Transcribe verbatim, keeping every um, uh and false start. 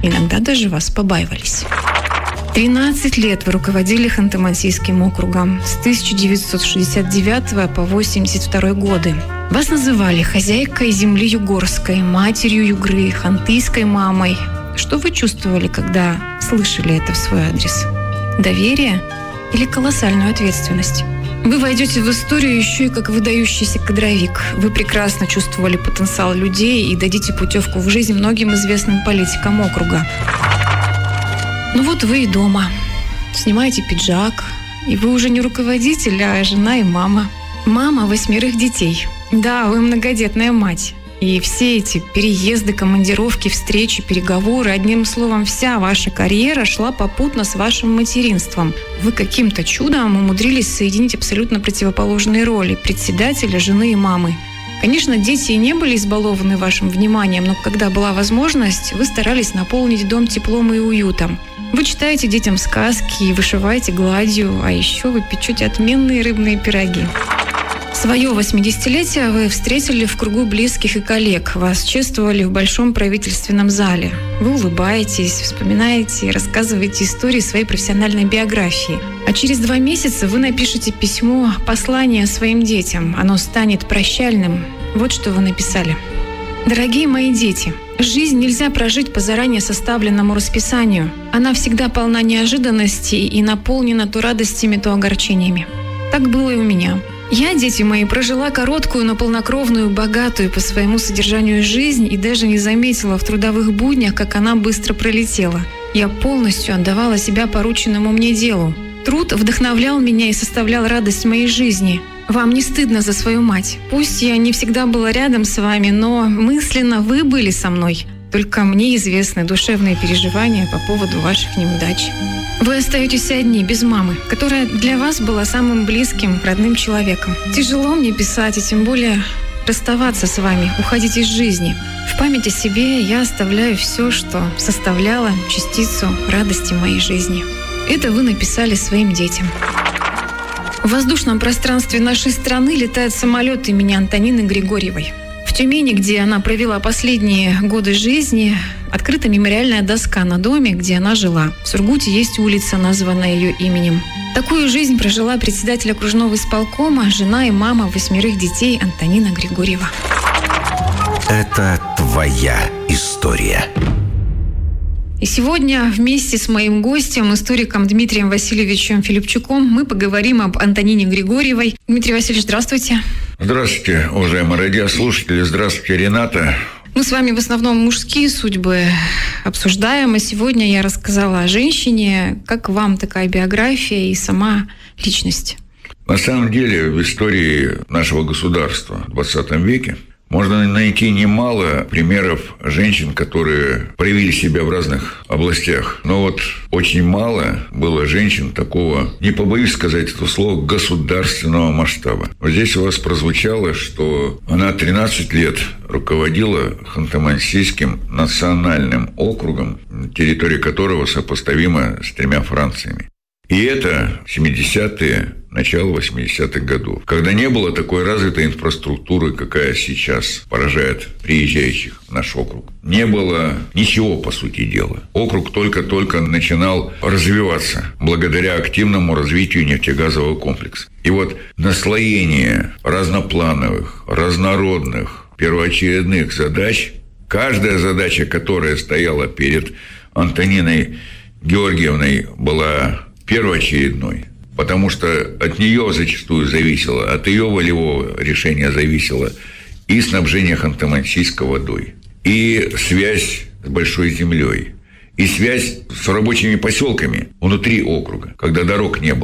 Иногда даже вас побаивались. тринадцать лет вы руководили Ханты-Мансийским округом с тысяча девятьсот шестьдесят девятого по восемьдесят второй годы. Вас называли хозяйкой земли югорской, матерью Югры, хантыйской мамой. Что вы чувствовали, когда слышали это в свой адрес? Доверие или колоссальную ответственность? Вы войдете в историю еще и как выдающийся кадровик. Вы прекрасно чувствовали потенциал людей и дадите путевку в жизнь многим известным политикам округа. Ну вот вы и дома. Снимаете пиджак, и вы уже не руководитель, а жена и мама. Мама восьмерых детей. Да, вы многодетная мать. И все эти переезды, командировки, встречи, переговоры, одним словом, вся ваша карьера шла попутно с вашим материнством. Вы каким-то чудом умудрились соединить абсолютно противоположные роли – председателя, жены и мамы. Конечно, дети и не были избалованы вашим вниманием, но когда была возможность, вы старались наполнить дом теплом и уютом. Вы читаете детям сказки и вышиваете гладью, а еще вы печете отменные рыбные пироги. Свое восьмидесятилетие вы встретили в кругу близких и коллег. Вас чествовали в большом правительственном зале. Вы улыбаетесь, вспоминаете и рассказываете истории своей профессиональной биографии. А через два месяца вы напишете письмо, послание своим детям. Оно станет прощальным. Вот что вы написали. «Дорогие мои дети, жизнь нельзя прожить по заранее составленному расписанию. Она всегда полна неожиданностей и наполнена то радостями, то огорчениями. Так было и у меня. Я, дети мои, прожила короткую, но полнокровную, богатую по своему содержанию жизнь и даже не заметила в трудовых буднях, как она быстро пролетела. Я полностью отдавала себя порученному мне делу. Труд вдохновлял меня и составлял радость моей жизни. Вам не стыдно за свою мать. Пусть я не всегда была рядом с вами, но мысленно вы были со мной. Только мне известны душевные переживания по поводу ваших неудач. Вы остаетесь одни, без мамы, которая для вас была самым близким, родным человеком. Тяжело мне писать, и тем более расставаться с вами, уходить из жизни. В память о себе я оставляю все, что составляло частицу радости моей жизни». Это вы написали своим детям. В воздушном пространстве нашей страны летают самолеты имени Антонины Григорьевой. В Тюмени, где она провела последние годы жизни, открыта мемориальная доска на доме, где она жила. В Сургуте есть улица, названная ее именем. Такую жизнь прожила председатель окружного исполкома, жена и мама восьмерых детей Антонина Григорьева. Это твоя история. И сегодня вместе с моим гостем, историком Дмитрием Васильевичем Филипчуком, мы поговорим об Антонине Григорьевой. Дмитрий Васильевич, здравствуйте. Здравствуйте, уважаемые радиослушатели. Здравствуйте, Рената. Мы с вами в основном мужские судьбы обсуждаем, а сегодня я рассказала о женщине. Как вам такая биография и сама личность? На самом деле, в истории нашего государства в двадцатом веке можно найти немало примеров женщин, которые проявили себя в разных областях. Но вот очень мало было женщин такого, не побоюсь сказать это слово, государственного масштаба. Вот здесь у вас прозвучало, что она тринадцать лет руководила Ханты-Мансийским национальным округом, территория которого сопоставима с тремя Франциями. И это семидесятые, начало восьмидесятых годов, когда не было такой развитой инфраструктуры, какая сейчас поражает приезжающих в наш округ. Не было ничего, по сути дела. Округ только-только начинал развиваться благодаря активному развитию нефтегазового комплекса. И вот наслоение разноплановых, разнородных, первоочередных задач, каждая задача, которая стояла перед Антониной Георгиевной, была первоочередной, потому что от нее зачастую зависело, от ее волевого решения зависело и снабжение Ханты-Мансийска водой, и связь с Большой землей, и связь с рабочими поселками внутри округа, когда дорог не было.